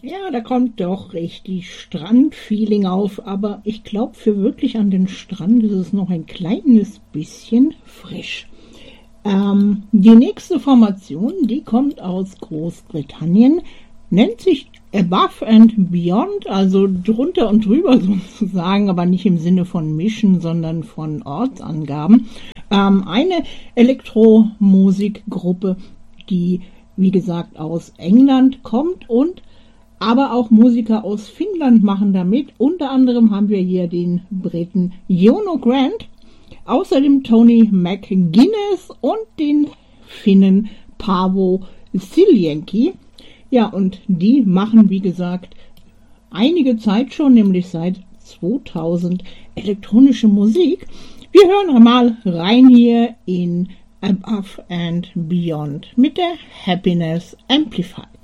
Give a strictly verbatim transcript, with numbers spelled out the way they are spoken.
Ja, da kommt doch richtig Strandfeeling auf, aber ich glaube, für wirklich an den Strand ist es noch ein kleines bisschen frisch. Ähm, die nächste Formation, die kommt aus Großbritannien, nennt sich Above and Beyond, also drunter und drüber sozusagen, aber nicht im Sinne von Mischen, sondern von Ortsangaben. Ähm, eine Elektromusikgruppe, die, wie gesagt, aus England kommt und aber auch Musiker aus Finnland machen damit. Unter anderem haben wir hier den Briten Jono Grant, außerdem Tony McGuinness und den Finnen Paavo Siljenki. Ja, und die machen, wie gesagt, einige Zeit schon, nämlich seit zweitausend, elektronische Musik. Wir hören mal rein hier in Above and Beyond mit der Happiness Amplified.